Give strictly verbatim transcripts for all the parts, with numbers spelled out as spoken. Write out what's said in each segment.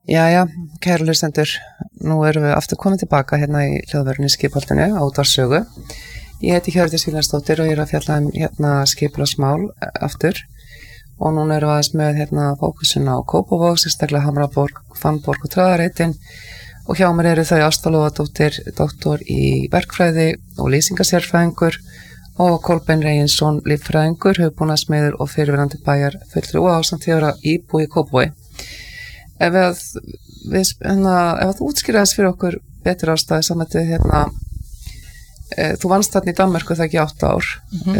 Jæja, kæru hlustendur, nú erum við aftur komin tilbaka hérna í hljóðverðinni Skipholtinu á Útvarpssögu. Ég heiti Hjördís Vilhjálmsdóttir og ég er að fjalla um hérna skipulagsmál aftur og núna erum við aðeins með hérna fókusin á Kópavog, sérstaklega Hamraborg, Fannborg og Traðareitin og hjá mér eru þau Ásta Lóðadóttir, doktor í verkfræði og lýsingasérfræðingur og Kolbeinn Reginsson, líffræðingur, hugbúnaðarsmiður og fyrirverandi bæjar fulltrúi ásamt því að vera íbúi í Kópavogi. Ef að, við, hérna, ef að þú útskýraðis fyrir okkur betur ástæði samvætti hérna, e, þú vannst þarna í Danmörku það ekki átta ár mm-hmm.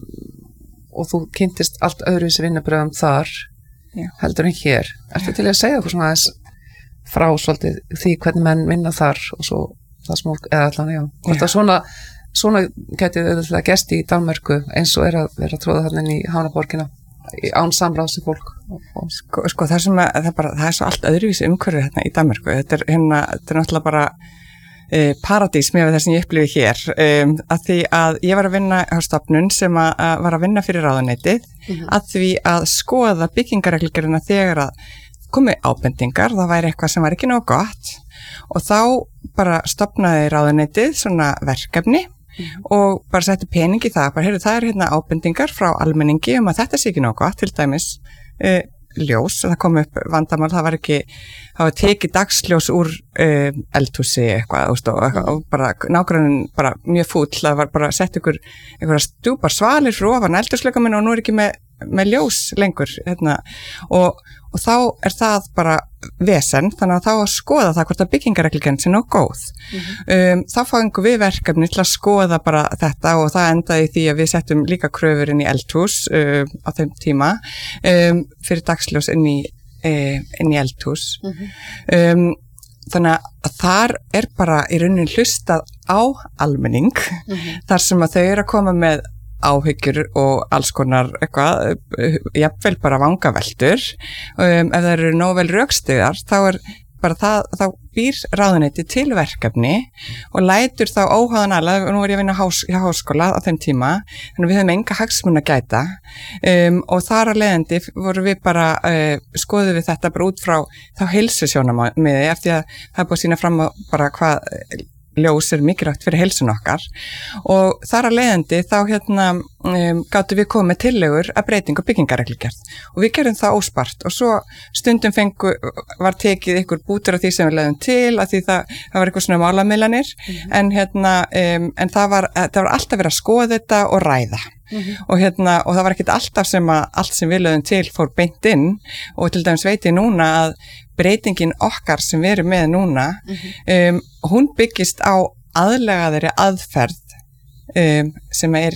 e, og þú kynntist allt öðruvísi vinnubröðum þar Já. heldur en hér. Ertu til að segja okkur svona aðeins frá svolítið því hvernig menn vinna þar og svo það smólk, eða allan, já. Þetta svona, svona getið auðvitað gesti í Danmörku eins og er að vera að tróða þarna inn í Hamraborgina án samráðs í fólk. Sko, sko það sem að, það, bara, það er svo allt öðruvísi umhverfið hérna í Danmörku. Þetta er, hérna, þetta er náttúrulega bara e, paradís með það sem ég upplifi hér. Um, að því að ég var að vinna á stofnun sem að, að var að vinna fyrir ráðuneytið mm-hmm. að því að skoða byggingareglugerðina þegar að komi ábendingar, það væri eitthvað sem var ekki nóg gott og þá bara stofnaði ráðuneytið svona verkefni Mm. og bara setti pening í það, bara heyrðu það er hérna ábendingar frá almenningi um að þetta sé ekki nóg gott, til dæmis uh, ljós, það kom upp vandamál, það var ekki, það var tekið dagsljós úr uh, eldhúsi eitthvað og, og, og bara nágrunnin bara mjög fúll, það var bara sett ykkur einhverja stjúpar svalir frá ofan eldhúsleika minn og nú er ekki með, með ljós lengur hérna og og þá er það bara vesen, þannig að þá að skoða það hvort að byggingareglugerðin sé nóg góð. Mm-hmm. Um, þá fáum við verkefni til að skoða bara þetta og það endaði því að við settum líka kröfur inn í eldhús um, á þeim tíma um, fyrir dagsljós inn í, um, inn í eldhús. Mm-hmm. Um, þannig að þar er bara í rauninni hlustað á almenning mm-hmm. þar sem að þau eru að koma með áhyggjur og alls konar eitthvað, jafnvel bara vangaveltur. Um, ef það eru nóg vel rökstuðar, þá er bara það, þá býr ráðuneyti til verkefni og lætur þá óháðan alla, nú er ég að vinna hás, hjá háskóla á þeim tíma, þannig við höfum enga hagsmuna að gæta um, og þar að leiðandi voru við bara, uh, skoðum við þetta bara út frá þá heilsusjónarmiði eftir að það er búið að sýna fram á bara hvað ljós er mikilvægt fyrir heilsun okkar og þar að leiðandi þá hérna um, gátu við komið með tillögur að breytingu byggingareglugerð og við gerum það óspart og svo stundum fengu, var tekið ykkur bútur af því sem við leiðum til að því það, það var eitthvað svona málamiðlanir mm-hmm. en hérna um, en það var, það var alltaf verið að skoða þetta og ræða mm-hmm. og hérna og það var ekkert alltaf sem að allt sem við leiðum til fór beint inn og til dæmis veit ég núna að breytingin okkar sem við erum með núna, mm-hmm. um, hún byggist á aðlagaðri aðferð um, sem er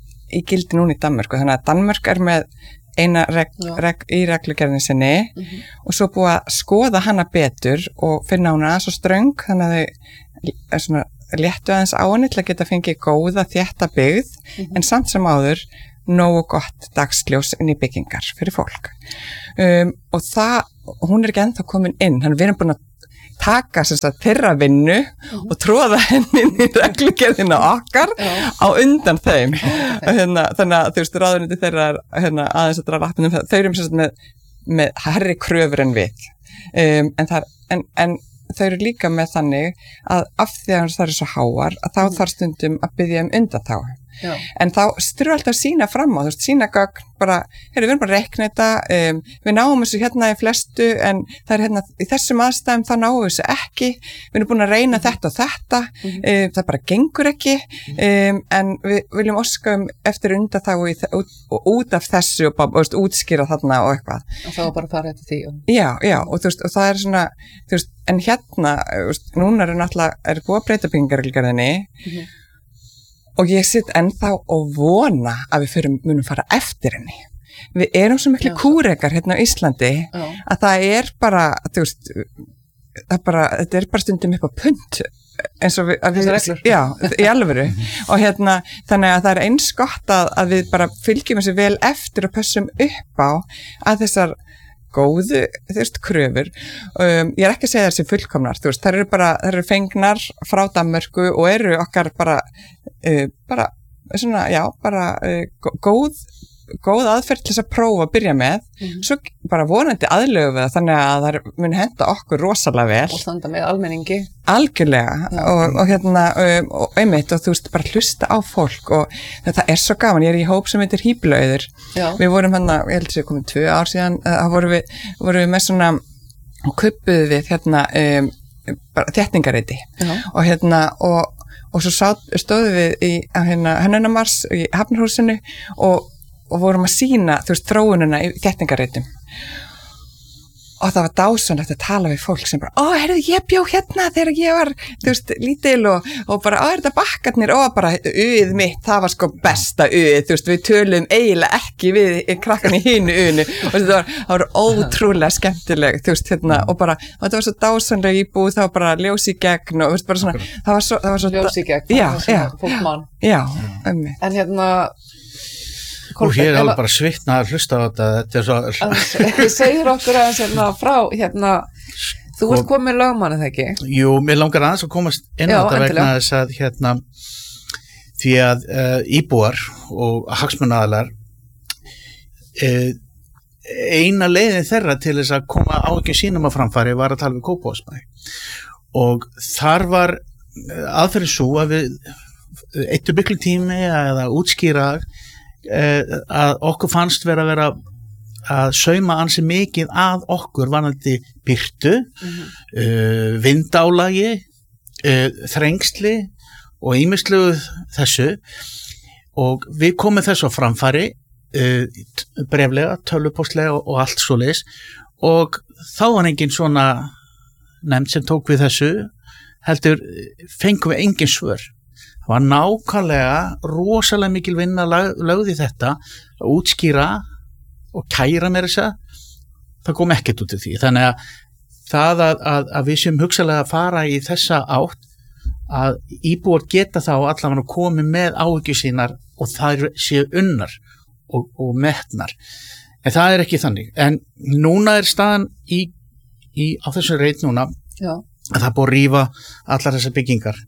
í gildi núna í Danmörku. Þannig að Danmörk er með eina reg, reg, í reglugerðin sinni mm-hmm. og svo búið að skoða hana betur og finna hana svo ströng, þannig að þau er svona léttu aðeins á henni til að geta fengið góða þétta byggð, mm-hmm. en samt sem áður nógu gott dagsljós inn í byggingar fyrir fólk. Um, og það, hún er ekki ennþá komin inn, þannig við erum búin að taka sem sagt þeirra vinnu uh-huh. og tróða henni inn í reglugerðina okkar uh-huh. á undan þeim. og hérna, þannig að þú veist, ráðuneytið þeirra er hérna, aðeins að draga lappinum, þau eru sem sagt með, með herri kröfur en við. Um, en, það, en, en þau eru líka með þannig að af því að það eru svo háar, að þá uh-huh. þarf stundum að biðja um undanþágu. Já. En þá styrir alltaf að sína fram á, þú veist, sína gögn, bara, heyrðu, við erum bara að rekna þetta, um, við náum þessu hérna í flestu, en það er hérna, í þessum aðstæðum, þá náum við þessu ekki, við erum búin að reyna þetta og þetta, mm-hmm. um, það bara gengur ekki, um, en við viljum óska um eftir undanþágu út, og út af þessu og bara, þú veist, útskýra þarna og eitthvað. Og þá bara fara þetta því. Og... Já, já, og þú veist, og það er svona, þú veist, en hérna, þú veist, núna er náttúrulega, er búið að breyta byggingareglugerðinni, mm-hmm. og ég sitt ennþá og vona að við fyrir, munum fara eftir henni. Við erum svo miklu kúrekar hérna á Íslandi Já. Að það er bara, þú veist, það bara, þetta er bara stundum upp á punt eins og við, að við já, í alvöru og hérna, þannig að það er eins gott að, að við bara fylgjum þessu vel eftir og pössum upp á að þessar góðu, þú veist, kröfur. Um, ég er ekki að segja þessi fullkomnar, þú veist, þær eru bara, þær eru fengnar frá Danmörku og eru okkar bara, uh, bara, svona, já, bara uh, góð góð aðferð til þess að prófa að byrja með, mm-hmm. svo bara vonandi aðlögu við það, þannig að það mun henda okkur rosalega vel. Og standa með almenningi. Algjörlega, og, og hérna, um, og einmitt, og þú veist, bara hlusta á fólk, og þetta er svo gaman, ég er í hóp sem heitir Híblaauður. Við vorum hann að, ég held að það komið tvö ár síðan, þá vorum við, vorum við með svona, og kuppuðu við hérna, um, bara þéttingareiti, og hérna, og og svo stóðum við í hérna, Hönnunarmars í Hafnarhúsinu og, og vorum að sýna þú veist, þróunina í þéttingareitum og það var dásanlegt að tala við fólk sem bara, ó, heyrðu, ég bjó hérna þegar ég var, þú veist, lítil og, og bara, ó, er þetta bakkarnir og bara, uð mitt, það var sko besta uð, þú veist, við töluðum eiginlega ekki við krakkan í hinu uðinu og þetta var, það var ótrúlega skemmtileg, þú veist, hérna, og bara, og þetta var svo dásanlega íbúð, það var bara ljós í gegn og, þú veist, bara svona, það var svo, það var svo ljós í gegn, já, það var svona fólk mann. Já, um mig. En hérna, og hér er alveg bara svitna að hlusta á þetta, þetta er svo... Þið segir okkur aðeins hérna frá, hérna, þú ert komið lögmann, eða ekki? Jú, mér langar aðeins að komast inn á þetta vegna þess að, hérna, því að uh, íbúar og hagsmunaaðilar, uh, eina leiðin þeirra til þess að koma á ekki sínum að framfæri var að tala við Kópavogsbæ. Og þar var aðferðin svo að við eittu miklu tími að útskýra að okkur fannst vera að vera að sauma ansi mikið að okkur vanandi birtu, mm-hmm. uh, vindálagi, uh, þrengsli og ýmislegu þessu og við komum þessu á framfæri uh, breflega, tölvupóstlega og, og allt svoleiðis og þá var engin svona nefnd sem tók við þessu heldur fengum við engin svör. Það var nákvæmlega rosalega mikil vinna lögði þetta að útskýra og kæra mér þess að það kom ekkert út af því. Þannig að það að, að, að við séum hugsalega að fara í þessa átt að íbúar geta þá allavega komið með áhyggjur sínar og það séu unnar og, og metnar. En það er ekki þannig. En núna er staðan í, í, á þessu reit núna Já. Að það er búið að rífa allar þessar byggingar.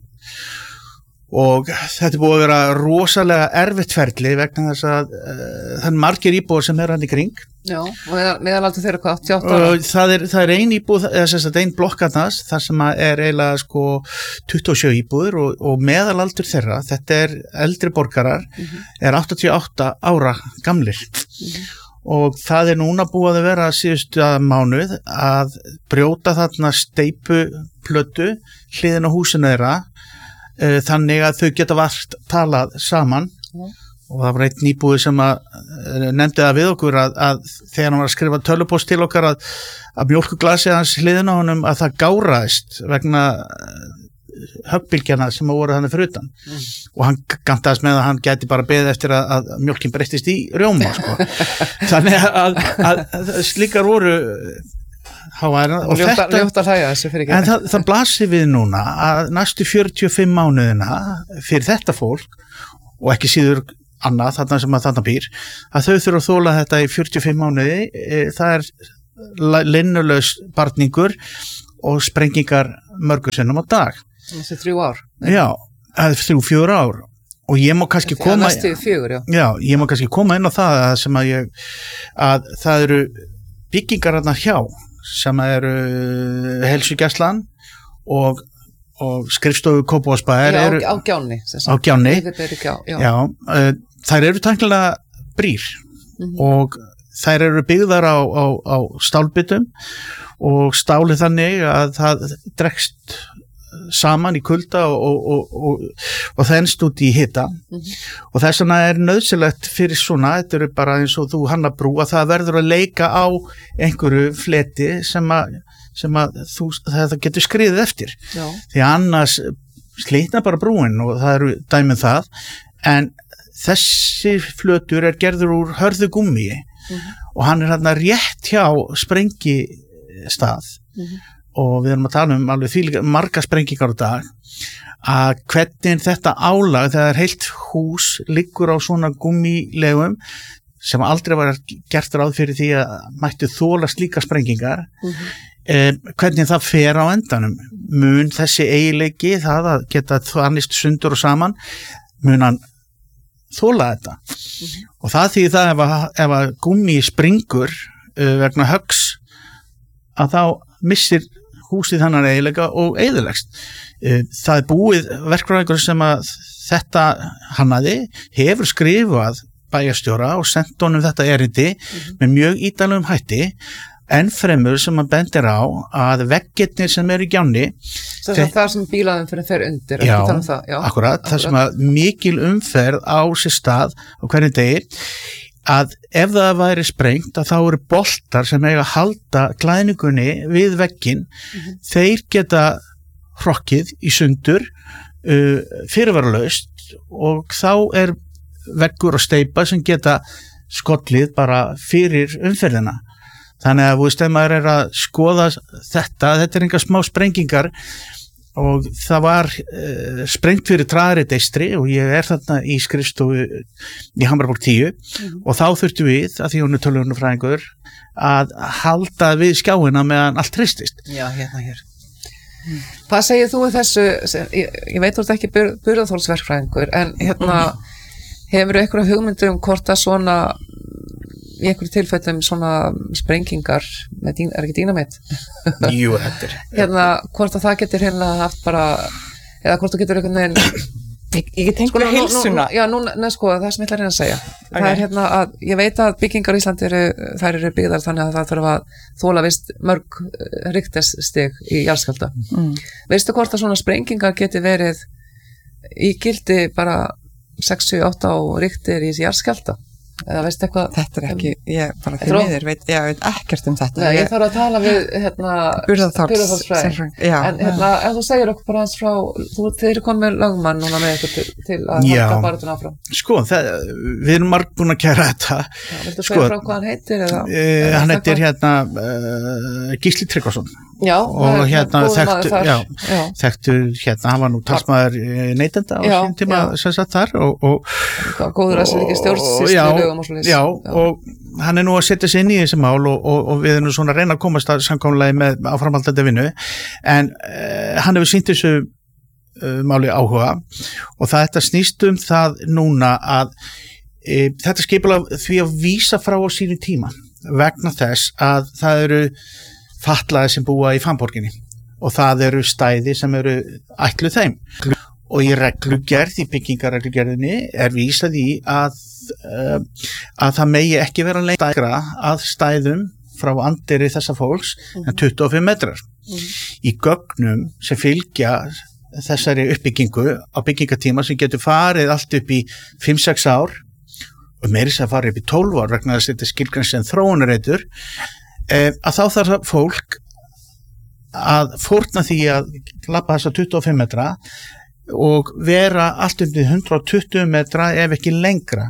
Og þetta er búið að vera rosalega erfitt ferli vegna þess að uh, það er margir íbúar sem er hann í kring. Já, og meðalaldur þeirra hvað, áttatíu og átta ára? Það er, það er ein íbúð, eða þess að ein blokkarnas, þar sem er eiginlega sko tuttugu og sjö íbúður og, og meðalaldur þeirra, þetta er eldri borgarar, mm-hmm. er áttatíu og átta ára gamlir. Mm-hmm. Og það er núna búið að vera síðustu mánuð að brjóta þarna steypuplötu hliðin á húsinu þeirra þannig að þau geta vart talað saman mm. og það var einn íbúi sem að nefndi það við okkur að, að þegar hann var að skrifa tölvupóst til okkar að, að mjólkuglasið hans hliðin á honum að það gáraðist vegna höggbylgjana sem voru þannig fyrir utan mm. og hann gantaðist með að hann gæti bara beðið eftir að, að mjólkin breyttist í rjóma sko. Þannig að, að, að slíkar voru Háværa, og ljóta, þetta, ljóta hlæja þessu fyrir ekki. En það, það blasir við núna að næstu fjörutíu og fimm mánuðina fyrir þetta fólk og ekki síður annað þarna sem að þarna býr að þau þurfa að þóla þetta í fjörutíu og fimm mánuði e, það er linnulaus barningur og sprengingar mörgur sinnum á dag. Þessi þrjú ár? Já, þrjú, fjögur ár og ég má kannski Þegar koma næstu fjögur, já. Já, ég má kannski koma inn á það að sem að ég að það eru byggingar þarna hjá sem eru heilsugæslan og, og skrifstofu Kópavogsbæjar Já, eru á Gjánni. Á Gjánni. Já, já. Já, uh, þær eru tæknilega brýr mm-hmm. og þær eru byggðar á, á, á stálbytum og stálið þannig að það dregst saman í kulda og, og, og, og, og þennst út í hita mm-hmm. og þess vegna er nöðsilegt fyrir svona, þetta eru bara eins og þú hanna brú að það verður að leika á einhverju fleti sem að, sem að þú, það getur skriðið eftir Já. Því annars slitna bara brúin og það eru dæmið það en þessi flötur er gerður úr hörðu gúmmí mm-hmm. og hann er hérna rétt hjá sprengistað mm-hmm. og við erum að tala um alveg því marga sprengingar á dag að hvernig þetta álag þegar heilt hús liggur á svona gúmmílegum sem aldrei var gert ráð fyrir því að mættu þola slíka sprengingar mm-hmm. eh, hvernig það fer á endanum mun þessi eiginleiki það að geta þannist sundur og saman mun hann þola þetta mm-hmm. og það því það ef að, ef að gúmmi springur uh, vegna höggs að þá missir húsið þannig eiginlega og eyðilegst. Uh, það er búið verkfræðingur sem að þetta hannaði hefur skrifað bæjarstjóra og sendt honum þetta erindi mm-hmm. með mjög ítallegum hætti en fremur sem hann bendir á að veggirnir sem eru í gjánni það er það sem bílaðum fyrir fer undir já, um það. já, akkurat, það sem að mikil umferð á sér stað á hverjum degi að ef það væri sprengt að þá eru boltar sem eiga að halda klæðningunni við veggin mm-hmm. þeir geta hrokkið í sundur uh, fyrirvaralaust og þá er veggur og steypa sem geta skollið bara fyrir umferðina. Þannig að þú veist, ef maður er að skoða þetta, þetta er enga smá sprengingar og það var uh, sprengt fyrir Traðarit eystri og ég er þarna í skrifstofu í Hamraborg tíu mm. og þá þurftum við, að því hún er tölvunarfræðingur, að halda við skjáina meðan allt hristist. Já, hérna hér. Mm. Hvað segir þú um þessu, ég, ég veit þú ert ekki burðarþolsverkfræðingur, en hérna mm. hefur þú einhverja hugmyndu um hvort að svona í einhverju tilfellum svona sprengingar með dín, er ekki dínamít? Jú, þetta er. Hérna, hvort að það getur hérna haft bara, eða hvort þú getur einhvern veginn, ég, ég tengur sko, hilsuna. Já, nú, neð sko, það sem ég ætla að reyna að segja. Okay. Það er hérna að, ég veit að byggingar í Íslandi eru, þær eru byggðar þannig að það þarf að þóla vist mörg riktesstig í jarðskjálfta. Mm. Veistu hvort að svona sprengingar geti verið í gildi bara sex, sjö, átta og riktir í jarðskjálfta? Eða veist eitthvað þetta er ekki, ég bara því miður veit, ég veit ekkert um þetta. Nei, ég þarf að tala við hérna burðarþolsfræðing en hérna, ef þú segir okkur bara eins frá þú, þið eru komið með lögmann núna með ykkur til, til að halda baratuna áfram. Sko, það, við erum marg búin að kæra þetta. Já, viltu segja frá hvað hann heitir? Eða, uh, eða hann heitir hérna uh, Gísli Tryggvason. Já, og hérna þekktu, já, já. þekktu hérna, hann var nú talsmaður neytenda á sín tíma sem sagt þar og, og góður að sér ekki stjórnsýslu lögum og svo já, já, og hann er nú að setja sig inn í þessi mál og, og, og við erum nú svona að reyna að komast að samkomulagi með áframhaldandi vinnu en uh, hann hefur sýnt þessu uh, máli áhuga og það þetta snýst um það núna að uh, þetta skipulag því að vísa frá á sínu tíma vegna þess að það eru fatlaði sem búa í Fannborginni og það eru stæði sem eru ætluð þeim og í reglugerð, í byggingarreglugerðinni er vísað í að, uh, að það megi ekki vera lengra að stæðum frá andiri þessa fólks mm. en tuttugu og fimm metrar. Mm. Í gögnum sem fylgja þessari uppbyggingu á byggingatíma sem getur farið allt upp í fimm sex ár og meiri sem farið upp í tólf ár vegna þess að þetta er skilgreint sem þróunarreitur að þá þarf fólk að fórna því að labba þessa tuttugu og fimm metra og vera allt um hundrað og tuttugu metra ef ekki lengra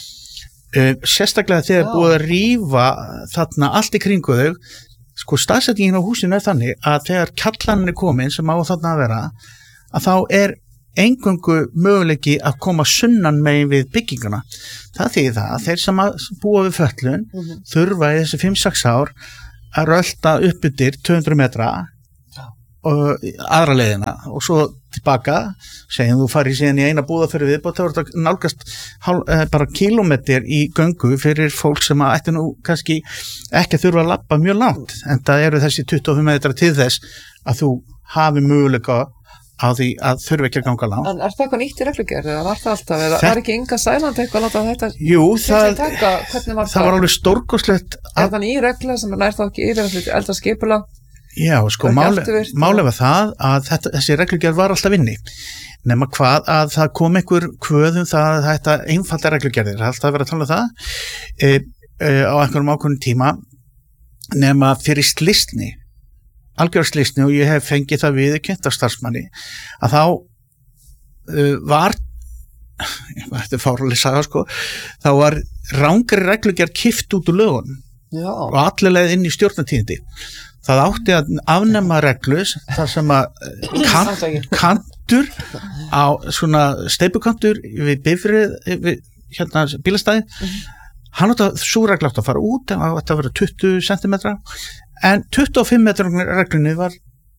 sérstaklega þegar búið að rífa þarna allt í kringu þau sko staðsetningin á húsinu er þannig að þegar kjallanin er komin sem á þarna að vera að þá er eingöngu möguleiki að koma sunnan megin við bygginguna. Það þýðir það að þeir sem að búa við föllun mm-hmm. þurfa í þessi fimm sex ár að rölda upp yfir tvö hundruð metra og aðra leiðina og svo tilbaka, segjum þú farið síðan í eina búða fyrir viðbót, þá er þetta nálgast hál, eh, bara kílómetr í göngu fyrir fólk sem að ætti nú kannski ekki að þurfa að labba mjög langt, en það eru þessi tuttugu og fimm metra til þess að þú hafi möguleika á því að þurfa ekki að ganga langt. En er það eitthvað nýtt í reglugerð eða var það alltaf, eða var ekki Inga Sæland eitthvað að láta þetta? Jú, það, taka, það, það var alveg stórkostlegt. Er það ný regla sem er þá ekki yfir eldra skipula? Já, sko, málið máli var það að þetta, þessi reglugerð var alltaf inni. Nema hvað að það kom einhver kvöðum það að þetta einfalda reglugerðir, það er alltaf verið að tala um það e, e, á einhverjum ákveðnum tíma nema fyrir slysni. algjörðslýsni og ég hef fengið það viðurkennt af starfsmanni að þá uh, var þetta er fáránleg saga sko þá var rangri reglugerð kippt út úr lögunum Já. og allir leið inn í stjórnartíðindi það átti að afnema reglus þar sem að kant, kantur á svona steypukantur við bifrið við hérna bílastæði mm-hmm. hann átti að sú regla átti að fara út en það átti að vera tuttugu sentimetra en tuttugu og fimm metra reglunni var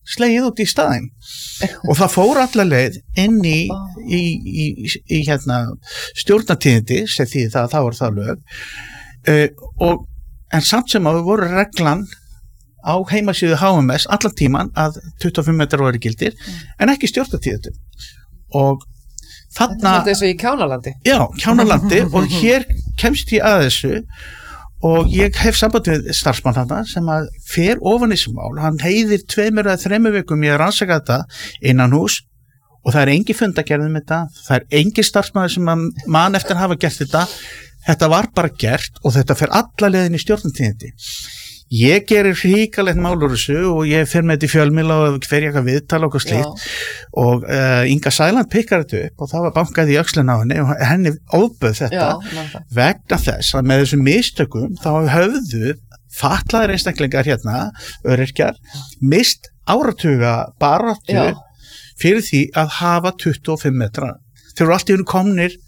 slegið út í staðinn og það fór alla leið inn í, í, í, í hérna, stjórnartíðindi sem því það, það voru það lög uh, og, en samt sem að við voru reglan á heimasíðu H M S allan tíman að tuttugu og fimm metrar voru gildir mm. en ekki stjórnartíðindi og þarna þetta er þessu í Kjánalandi já, Kjánalandi og hér kemst ég að þessu og ég hef samband við starfsmann þarna sem að fer ofan í þessu mál, hann heiðir tveimur eða þremur vikum ég að rannsaka þetta innan hús og það er engi fundagerð um þetta, það er engi starfsmann sem að mann eftir að hafa gert þetta, þetta var bara gert og þetta fer alla leiðin í stjórnartíðindi. Ég gerir hríkalegt mál úr þessu og ég fer með þetta í fjölmiðla og fer ég eitthvað viðtala og eitthvað slíkt og uh, Inga Sæland pikkar þetta upp og það var bankað í öxlinn á henni og henni óböð þetta Já, vegna þess að með þessum mistökum þá höfðu fatlaðir einstaklingar hérna, öryrkjar, mist áratuga baráttu Já. Fyrir því að hafa tuttugu og fimm metra. Þeir eru allt í unni komnir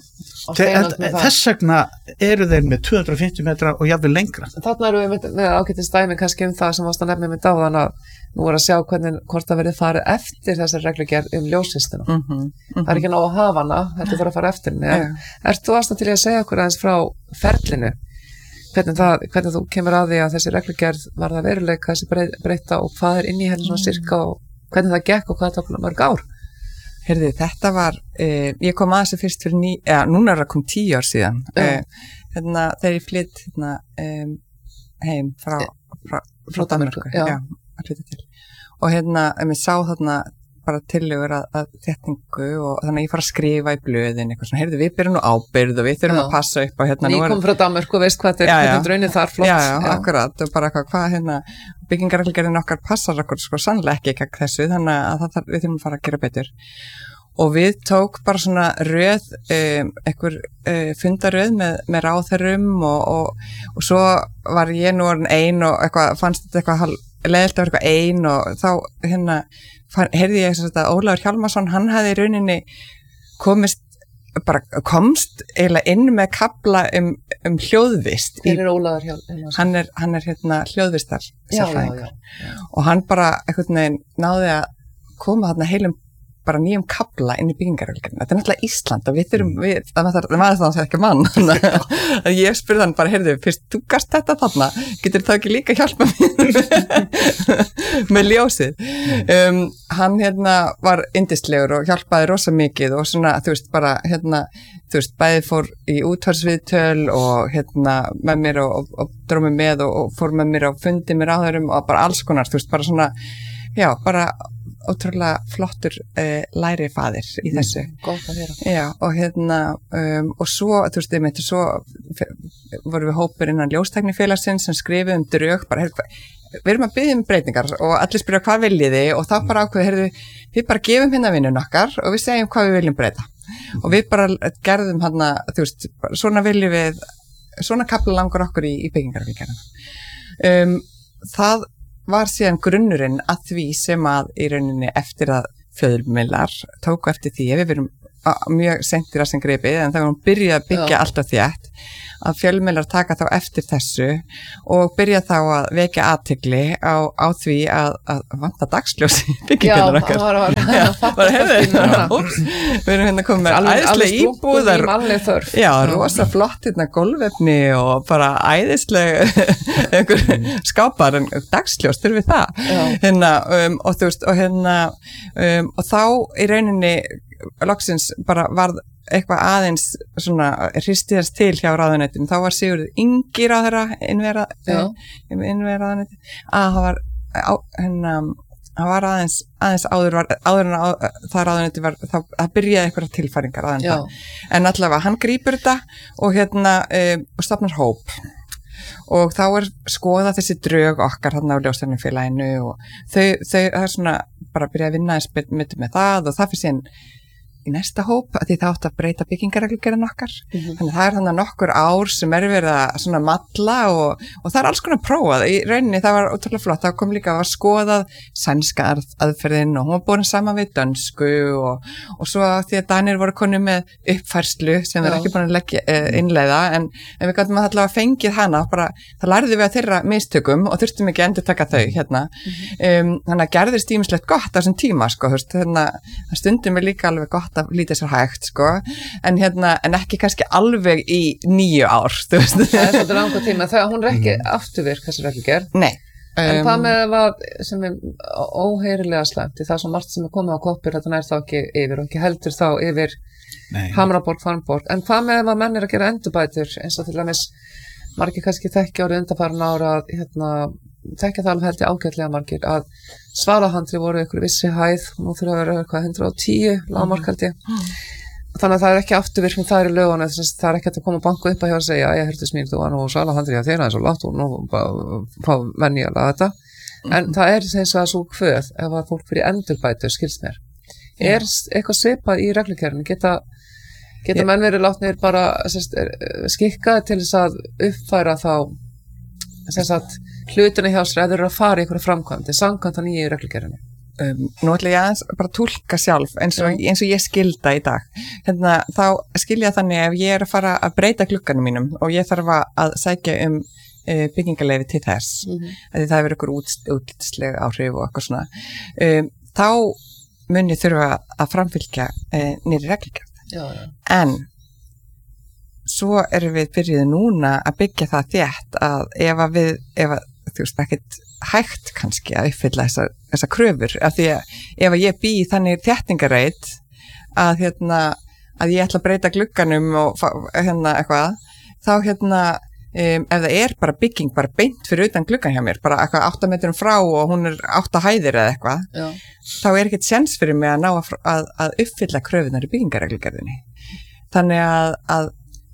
þess vegna eru þeir með tvö hundruð og fimmtíu metra og jafnvel lengra. Þarna eru við með, með ágætis dæmi kannski um það sem varst að nefna með dáðan að nú er að sjá hvernig hvort það verið farið eftir þessar reglugerð um ljósvistuna. Mm -hmm, mm -hmm. Það er ekki ná að hafa hana, þetta er bara að fara eftir henni. Yeah. Ert þú aðstæð til að segja okkur aðeins frá ferlinu? Hvernig, það, hvernig þú kemur að því að þessi reglugerð var það veruleika, þessi breyta og hvað er inn í henni svona sirka og hvernig það gekk og hvað það tók mörg ár? Herði, þetta var, eh, ég kom að þessu fyrst fyrir ný, eða núna er það kom tíu ár síðan, eh, hérna, þegar ég flytt hérna, um, heim frá, frá, frá Danmörku, já. Já, að flytta til. Og hérna, ég sá þarna bara tillögur að, að þéttingu og þannig að ég fara að skrifa í blöðin eitthvað svona, heyrðu, við byrjum nú ábyrgð og við þurfum að passa upp á hérna. Ný kom frá Danmörku og veist hvað þetta er draunið þar flott. Já, já, já, akkurat, og bara hvað, hvað hérna, byggingarreglugerðin okkar passar okkur sko sannlega ekki ekki þessu, þannig að það, við þurfum að fara að gera betur. Og við tók bara svona röð, um, einhver uh, fundaröð með, með ráðherrum og, og, og svo var ég nú orðin ein og eitthvað, fannst þetta eitthvað leiðilt að vera eitthvað ein og þá hérna heyrði ég þess að Ólafur Hjálmarsson, hann hafði í rauninni komist, bara komst eiginlega inn með kafla um, um hljóðvist. Hver er Ólafur Hjálmarsson? Hann er, hann er hérna hljóðvistar sérfræðingur og hann bara einhvern veginn náði að koma þarna heilum bara nýjum kafla inn í byggingarreglugerðina. Þetta er náttúrulega Ísland og við þurfum, við, það maður það að ekki mann. Ég spurði hann bara, heyrðu, fyrst, þú gast þetta þarna, getur það ekki líka hjálpa mér með ljósið. Um, hann hérna var yndislegur og hjálpaði rosa mikið og svona, þú veist, bara hérna, þú veist, bæði fór í útvarsviðtöl og hérna með mér og, og, og drómi með og, og fór með mér og fundi mér á þeirum og bara alls konar, þú veist, bara svona, já, bara ótrúlega flottur uh, læri faðir í þessu. Góð að vera. Já, og hérna, um, og svo, þú veist, ég meinti, svo vorum við hópur innan ljóstæknifélagsins sem skrifið um drög, bara, heyrðu, við erum að biðja um breytingar og allir spyrja hvað viljið þið og þá bara ákveðu, heyrðu, við bara gefum hérna vinnun okkar og við segjum hvað við viljum breyta. Mm. Og við bara gerðum hérna, þú veist, svona viljum við, svona kapla langar okkur í, í byggingarvíkjana. Um, það var síðan grunnurinn að því sem að í rauninni eftir að fjölmiðlar tóku eftir því, við verum mjög sentir að sem greipið, en það var hún byrjað að byggja Já. Alltaf þétt, að fjölmiðlar taka þá eftir þessu og byrja þá að vekja athygli á, á því að, að vanta dagsljósi byggingarnar okkar. Já, það var að hefði, við erum hérna komið með æðislega íbúðar, já, rosa flott hérna gólfefni og bara æðislega einhver skápar, en dagsljós þurfum við það. Hérna, um, og þú veist, og hérna, um, og þá í rauninni loksins bara varð eitthvað aðeins svona hristiðast til hjá ráðuneytinu, þá var Sigurður Ingi ráðherra innviðaráðuneyti að hann var á, hérna, hann var aðeins aðeins áður, var, áður en á, það ráðuneyti var, þá, það byrjaði eitthvað tilfæringar aðeins það, en allavega hann grípur þetta og hérna um, og stofnar hóp og þá er skoða þessi drög okkar hérna á ljóstæknifélaginu og þau, þau, það er svona bara að byrja að vinna eins með, með það og það fyrir síðan í næsta hóp að því það átt að breyta byggingareglugerðin okkar Mhm. þannig að það er þannig nokkur ár sem er verið að svona malla og, og það er alls konar prófað í rauninni, það var ótrúlega flott, það kom líka að var skoðað sænska að, aðferðin og hún var borin saman við dönsku og, og svo því að Danir voru konu með uppfærslu sem þeir Já. ekki búin að leggja, uh, innleiða en, en við gætum að allavega fengið hana bara, það lærði við að þeirra mistökum og þurftum ekki að endurtaka þau hérna um, þannig að gerðist ýmislegt gott á þessum tíma sko, þú veist, þannig að stundum er líka alveg gott að lítið sér hægt sko, en hérna, en ekki kannski alveg í níu ár, þú veist. Það er svolítið langa tíma, það, hún er ekki afturvirk þessi reglugerð, Nei. en Um, það með að sem er óheyrilega slæmt, það er svo margt sem er komið á koppir, þetta nær þá ekki yfir og ekki heldur þá yfir Nei. Hamraborg, Farnborg, en hvað með að menn er að gera endurbætur, eins og til dæmis margir kannski þekkja árið undanfarin ára að hérna, þekkja það alveg held ég ágætlega margir að svalahandri voru ykkur vissi hæð, nú þurfa að vera eitthvað hundrað og tíu lágmark held ég þannig að það er ekki afturvirkning það er í löguna þess að það er ekki að koma banku upp að hjá að segja að ég hörtu smíl þú var nú svalahandri að þeirra eins og látt og nú fá venjulega þetta en það er þess að svo hvöð ef að fólk fyrir endurbætur skilst mér er eitthvað svipað í reglugerðinu geta Geta menn verið látnir bara sérst, skikkaði til þess að uppfæra þá sérst að hlutina hjá sér eða eru að fara í einhverja framkvæmdi, samkvæmt að nýju reglugerðinu. Um, nú ætla ég aðeins bara tólka sjálf eins og, eins og ég skilda í dag. Hérna, þá skilja þannig ef ég er að fara að breyta glugganum mínum og ég þarf að sækja um uh, byggingarleyfi til þess, Mm-hmm. að það hefur ykkur útlitslega áhrif og eitthvað svona. Um, þá mun ég þurfa að framfylgja uh, nýri reglugerð. Já, já. En svo erum við byrjuð núna að byggja það þétt að ef að við, ef að þú veist ekkert hægt kannski að uppfylla þessar, þessar kröfur, af því að ef að ég bý þannig þéttingarreit að hérna, að ég ætla að breyta glugganum og hérna eitthvað, þá hérna Um, ef það er bara bygging bara beint fyrir utan gluggan hjá mér, bara eitthvað átta metrum frá og hún er átta hæðir eða eitthvað, Já. þá er ekkert séns fyrir mig að ná að, að, að uppfylla kröfunar í byggingareglugerðinni. Þannig að, að,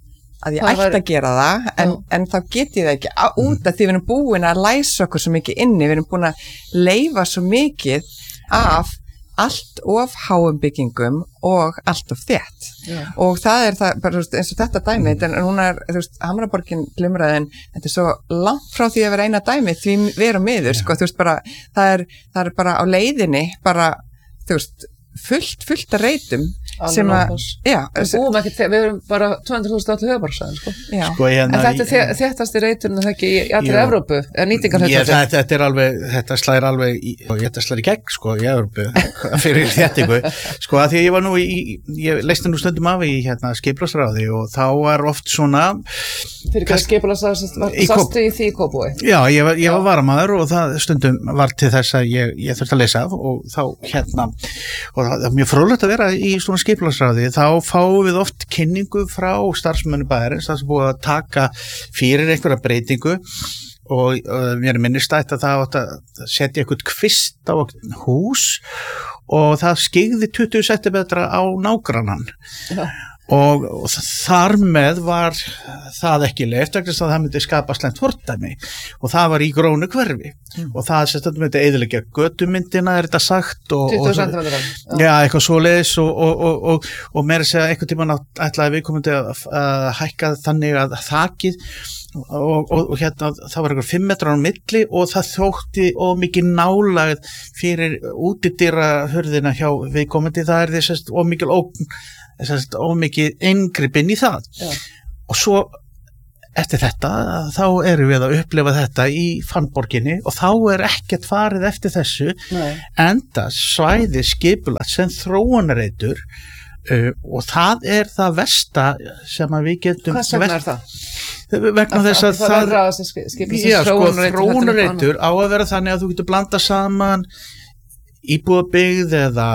að ég Það ætti var- að gera það, en, en þá get ég það ekki á, út af því við erum búin að læsa okkur svo mikið inni, við erum búin að leyfa svo mikið af allt of háum byggingum og allt of þétt. Já. Og það er það, bara, þú veist, eins og þetta dæmi, þetta er, hún er, þú veist, Hamraborgin glimraðin, þetta er svo langt frá því að vera eina dæmi, því við erum miður, sko, þú veist, bara, það er, það er bara á leiðinni, bara, þú veist, fullt, fullt að reytum, Alveg sem að, nóg. já, Við búum ekki, við erum bara tvö hundruð þúsund allir höfuborgsæðin, sko. já, Sko, hérna, En þetta er þéttasti reyturinn það ekki í allir Jú. Evrópu, eða Ég, nýtingarhauðar. þetta, þetta er alveg, þetta slæðir alveg í, og þetta slæðir í gegn, sko, í Evrópu fyrir þéttingu, sko, að því að ég var nú í, ég leist nú stundum af í hérna skipulagsráði og þá var oft svona Fyrir hvað skipulagsráð Í Kóp- sástu í því Kópavogi? já, ég var, ég var varamaður og það stundum var til þess að ég, ég þurfti að lesa og þá hérna og það er mjög fróðlegt að vera í svona skipulagsráði, þá fáum við oft kynningu frá starfsmönnum bæjarins, það sem búið að taka fyrir einhverja breytingu og uh, mér er minnistætt að það átt að setja eitthvað kvist á hús og það skyggði tuttugu sentimetra á nágrannan Já. og, og þar með var það ekki leyft vegna þess að það myndi skapa slæmt fordæmi og það var í grónu hverfi mm. og það sem þetta myndi eyðileggja götumyndina er þetta sagt og, tuttugu og, sentimetrar. já, eitthvað svoleiðis og, og, og, og, og meira að segja einhvern tímann ætlaði við komandi að, að hækka þannig að þakið og, og, og hérna það var eitthvað fimm metrar á milli og það þótti og mikið nálagð fyrir útidýra hurðina hjá viðkomandi, það er þess og mikil ógn, þess og mikið inngripinn í það. Já. Og svo eftir þetta þá erum við að upplifa þetta í Farnborginni og þá er ekkert farið eftir þessu Nei. enda svæði skipulagt sem þróunareitur uh, og það er það versta sem að við getum Hvað segna er það? vegna þess að það það, verður að skipulagsins já, sko, þróunarreitur heldur en eitthvað þróunareitur á að vera þannig að þú getur blanda saman íbúðabyggð eða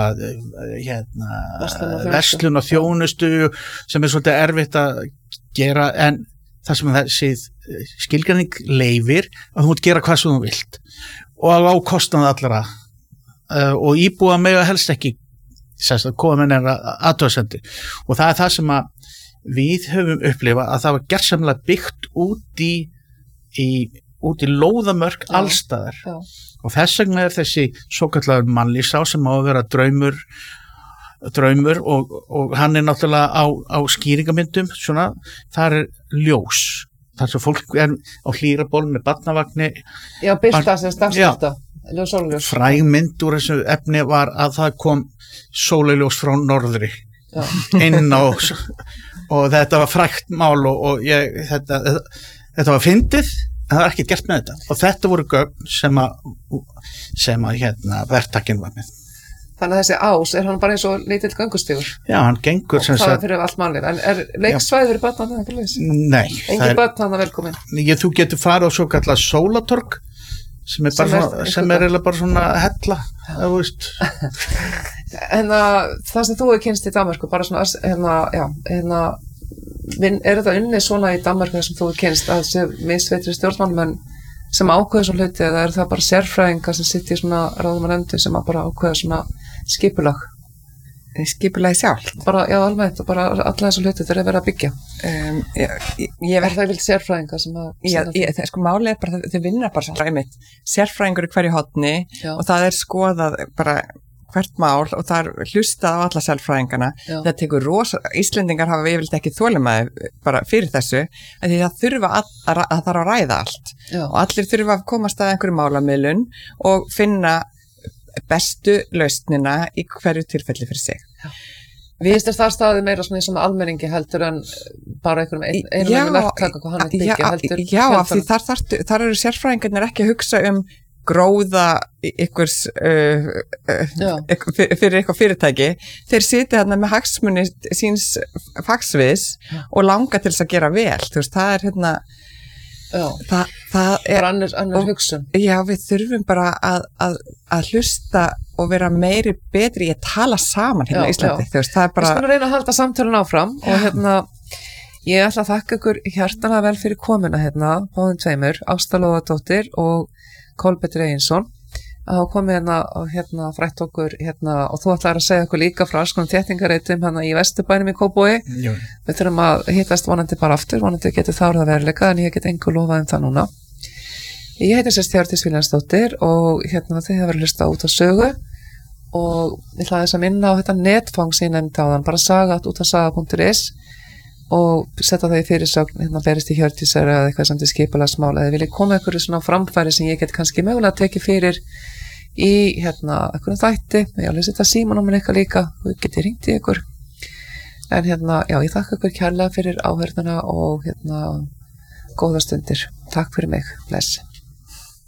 hérna, Verslun og þjónustu. verslun og þjónustu sem er svolítið erfitt að gera en það sem þessi skilgreining leyfir að þú mútt gera hvað sem þú vilt og á kostnað allra uh, og íbúa mega helst ekki sérst að koma með neina athugasemdir og það er það sem að við höfum upplifað að það var gersamlega byggt út í, í út í lóðamörk Já. allstaðar Já. og þess vegna er þessi svo kallar mannlífsá sem á að vera draumur draumur og, og hann er náttúrulega á, á skýringamyndum svona, þar er ljós þar sem fólk er á hlýraból með barnavagni já, byrta sem stafsbyrta fræg mynd úr þessu efni var að það kom sólarljós frá norðri já. inn á og þetta var frægt mál og, og ég, þetta, þetta var fyndið en það var ekki gert með þetta og þetta voru gögn sem að sem að hérna verktakinn var með. Þannig að þessi ás er hann bara eins og lítill göngustígur? Já, hann gengur sem sagt. Og það er fyrir allt mannlið, en er leiksvæði fyrir börn hann ekki leys? Nei. Engin börn hann að velkomin? Ég, þú getur farið á svo kallað sólatorg sem er bara sem er, svona, sem er eiginlega bara svona hella, það veist. En að það sem þú hefur kynst í Danmörku, bara svona, hérna, já, hérna, er þetta unnið svona í Danmörku þar sem þú hefur kynst að þessi misveitri stjórnmálmenn sem ákveður svona hluti eða er það bara sérfræðingar sem sitt í svona ráðum að nefndu sem að bara ákveða svona skipulag skipulagi sjálf bara, já alveg, bara alla þessu hluti þeir eru verið að byggja um, ég, ég, ég er það vilt sérfræðingar sem að já, ég, það, sko málið er bara, þau vinna bara sérfræðingur sérfræðingur í hverju hotni já. Og það er skoðað bara hvert mál og það er hlustað á alla sérfræðingarna það tekur rosa, Íslendingar hafa yfirleitt ekki þolinmæði bara fyrir þessu að því það þurfa að, að, að það er að ræða allt já. Og allir þurfa að komast að einhverju málamiðlun og finna bestu lausnina í hverju tilfelli fyrir sig já. Við er það staðið meira svona í svona almenningi heldur en bara einhverjum ein, einum einum verktaka hvað hann er byggja heldur já, af því þar, þar, þar eru sérfræðingarnir ekki að hugsa um gróða ykkurs uh, uh, fyrir eitthvað fyrirtæki þeir sitja þarna með hagsmuni síns fagsviðs og langa til þess að gera vel þú veist, það er hérna það, það er annar, annar hugsun já, við þurfum bara að, að, að hlusta og vera meiri betri í að tala saman hérna í Íslandi þú veist, það er bara við skulum reyna að halda samtölun áfram já. Og hérna ég ætla að þakka ykkur hjartanlega vel fyrir komuna hérna, báðum tveimur Ásta Lóadóttir og Kolbeinn Eginsson að hafa komið hérna og hérna frætt okkur hérna og þú ætlar að segja okkur líka frá alls konar þéttingareitum hérna í Vesturbænum í Kópavogi við þurfum að hittast vonandi bara aftur vonandi getur það orðað veruleika en ég get engu lofað um það núna ég heiti sérst Hjördís Vilhjálmsdóttir og hérna þið hafa verið að hlusta út á sögu og ég ætla þess að minna á þetta netfang sem ég nefndi á þann bara saga út á saga punktur is og setja það í fyrirsögn hérna berist í Hjördísar eða eitthvað sem til skipulagsmál eða vilja koma einhverju svona framfæri sem ég get kannski mögulega að teki fyrir í hérna einhverjum þætti ég alveg setja símanúmer eitthvað líka og geti hringt í ykkur en hérna, já, ég þakka ykkur kærlega fyrir áhörðuna og hérna góða stundir, takk fyrir mig, bless